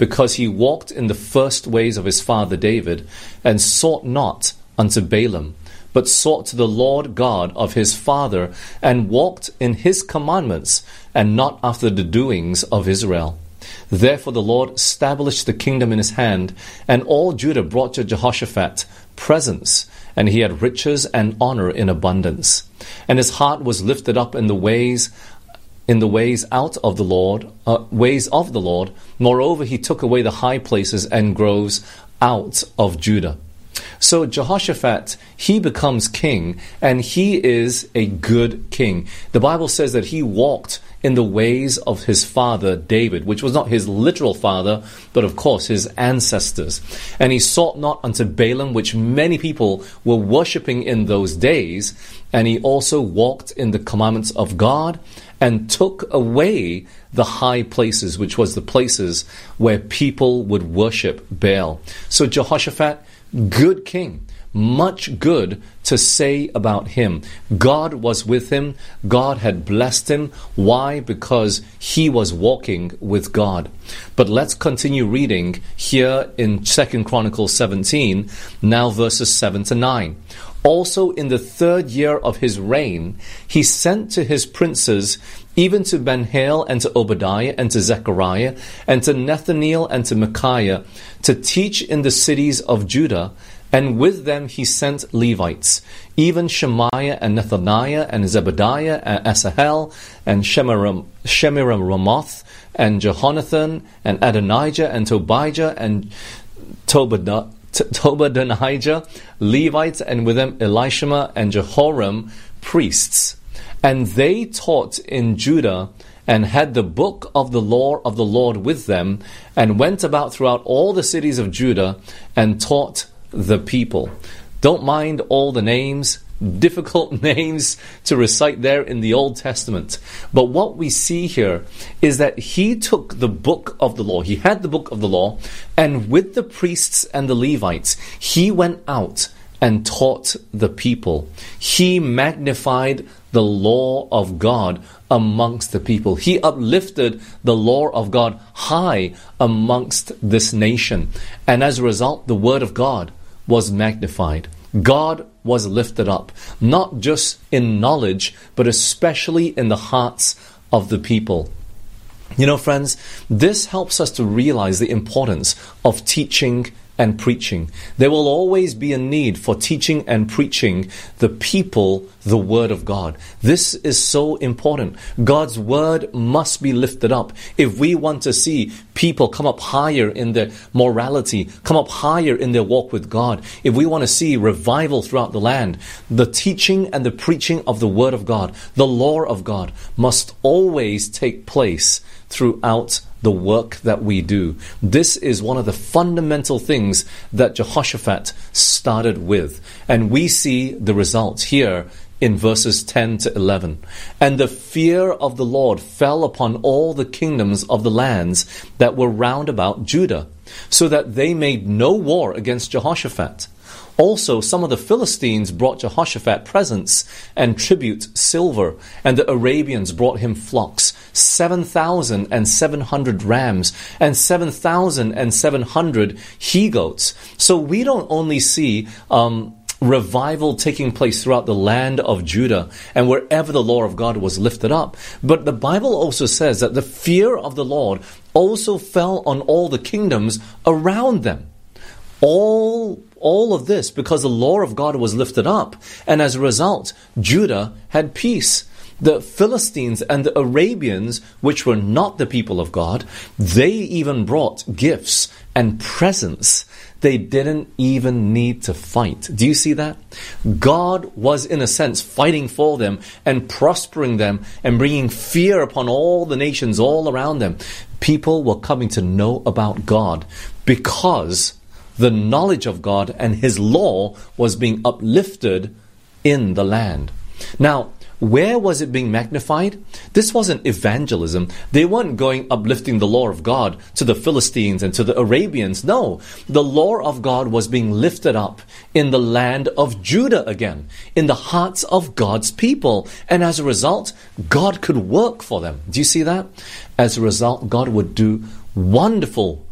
because he walked in the first ways of his father David, and sought not unto Balaam, but sought to the Lord God of his father, and walked in his commandments, and not after the doings of Israel. Therefore the Lord established the kingdom in his hand, and all Judah brought to Jehoshaphat presents, and he had riches and honor in abundance. And his heart was lifted up in the ways out of the Lord, ways of the Lord. Moreover, he took away the high places and groves out of Judah. So Jehoshaphat, he becomes king, and he is a good king. The Bible says that he walked in the ways of his father David, which was not his literal father, but of course his ancestors. And he sought not unto Balaam, which many people were worshipping in those days. And he also walked in the commandments of God, and took away the high places, which was the places where people would worship Baal. So Jehoshaphat, good king, much good to say about him. God was with him. God had blessed him. Why? Because he was walking with God. But let's continue reading here in 2 Chronicles 17, now verses 7 to 9. Also in the 3rd year of his reign, he sent to his princes, even to Ben-Hail and to Obadiah and to Zechariah and to Nethaneel and to Micaiah, to teach in the cities of Judah. And with them he sent Levites, even Shemaiah and Nethaniah and Zebediah and Asahel and Shemiramoth and Jehonathan and Adonijah and Tobijah and Tobadonijah, Levites, and with them Elishama and Jehoram, priests. And they taught in Judah, and had the book of the law of the Lord with them, and went about throughout all the cities of Judah, and taught the people. Don't mind all the names, difficult names to recite there in the Old Testament. But what we see here is that he took the book of the law. He had the book of the law, and with the priests and the Levites, he went out and taught the people. He magnified the law of God amongst the people. He uplifted the law of God high amongst this nation. And as a result, the word of God was magnified. God was lifted up, not just in knowledge, but especially in the hearts of the people. You know, friends, this helps us to realize the importance of teaching and preaching. There will always be a need for teaching and preaching the people the Word of God. This is so important. God's Word must be lifted up. If we want to see people come up higher in their morality, come up higher in their walk with God, if we want to see revival throughout the land, the teaching and the preaching of the Word of God, the law of God, must always take place throughout the work that we do. This is one of the fundamental things that Jehoshaphat started with. And we see the results here in verses 10 to 11. And the fear of the Lord fell upon all the kingdoms of the lands that were round about Judah, so that they made no war against Jehoshaphat. Also, some of the Philistines brought Jehoshaphat presents and tribute silver, and the Arabians brought him flocks, 7,700 rams, and 7,700 he-goats. So we don't only see revival taking place throughout the land of Judah and wherever the law of God was lifted up, but the Bible also says that the fear of the Lord also fell on all the kingdoms around them. All of this because the law of God was lifted up, and as a result, Judah had peace. The Philistines and the Arabians, which were not the people of God, they even brought gifts and presents. They didn't even need to fight. Do you see that? God was, in a sense, fighting for them and prospering them and bringing fear upon all the nations all around them. People were coming to know about God because the knowledge of God and His law was being uplifted in the land. Now, where was it being magnified? This wasn't evangelism. They weren't going uplifting the law of God to the Philistines and to the Arabians. No, the law of God was being lifted up in the land of Judah again, in the hearts of God's people. And as a result, God could work for them. Do you see that? As a result, God would do wonderful